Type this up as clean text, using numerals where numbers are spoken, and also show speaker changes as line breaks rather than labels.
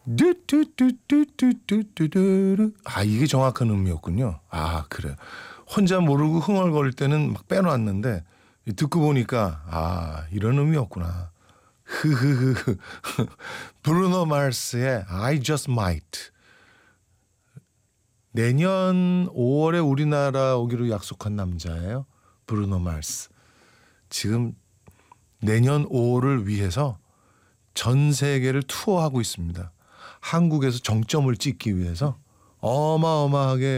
뚜뚜뚜뚜뚜뚜뚜뚜. 아, 이게 정확한 의미였군요. 아, 그래. 혼자 모르고 흥얼거릴 때는 막 빼놨는데 듣고 보니까 아, 이런 의미였구나. 흐흐흐. 브루노 마스의 I Just Might. 내년 5월에 우리나라 오기로 약속한 남자예요. 브루노 마스. 지금 내년 5월을 위해서 전 세계를 투어하고 있습니다. 한국에서 정점을 찍기 위해서 어마어마하게